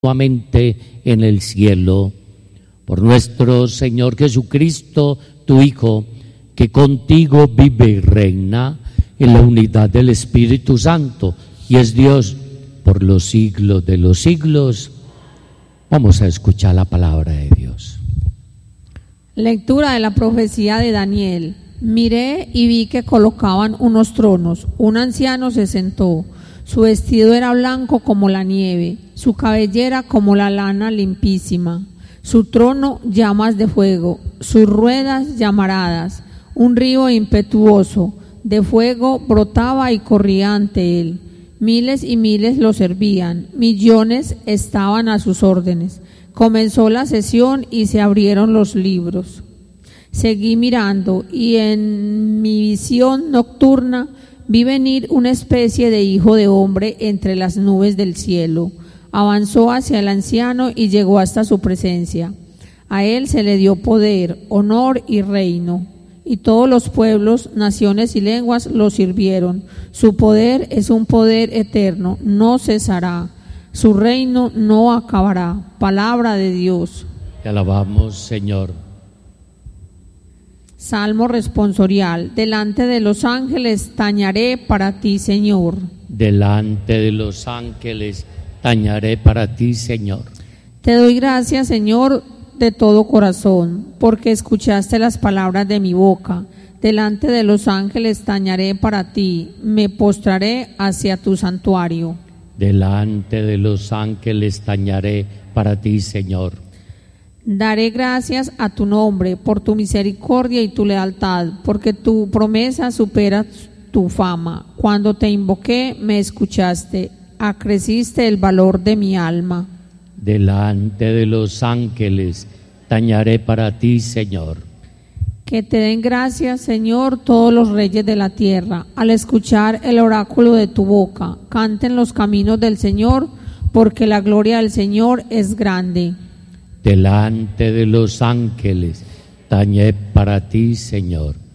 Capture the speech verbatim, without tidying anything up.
nuevamente en el cielo. Por nuestro Señor Jesucristo, tu Hijo, que contigo vive y reina en la unidad del Espíritu Santo y es Dios por los siglos de los siglos. Vamos a escuchar la palabra de Dios. Lectura de la profecía de Daniel. Miré y vi que colocaban unos tronos. Un anciano se sentó. Su vestido era blanco como la nieve, su cabellera como la lana limpísima. Su trono llamas de fuego, sus ruedas llamaradas. Un río impetuoso de fuego brotaba y corría ante él. Miles y miles lo servían, millones estaban a sus órdenes. Comenzó la sesión y se abrieron los libros. Seguí mirando y en mi visión nocturna vi venir una especie de hijo de hombre entre las nubes del cielo. Avanzó hacia el anciano y llegó hasta su presencia. A él se le dio poder, honor y reino, y todos los pueblos, naciones y lenguas lo sirvieron. Su poder es un poder eterno, no cesará. Su reino no acabará. Palabra de Dios. Te alabamos, Señor. Salmo responsorial. Delante de los ángeles tañaré para ti, Señor. Delante de los ángeles tañaré para ti, Señor. Te doy gracias, Señor, de todo corazón, porque escuchaste las palabras de mi boca. Delante de los ángeles tañaré para ti, me postraré hacia tu santuario. Delante de los ángeles tañaré para ti, Señor. Daré gracias a tu nombre por tu misericordia y tu lealtad, porque tu promesa supera tu fama. Cuando te invoqué, me escuchaste, acreciste el valor de mi alma. Delante de los ángeles tañaré para ti, Señor. Que te den gracias, Señor, todos los reyes de la tierra, al escuchar el oráculo de tu boca. Canten los caminos del Señor, porque la gloria del Señor es grande. Delante de los ángeles tañé para ti, Señor.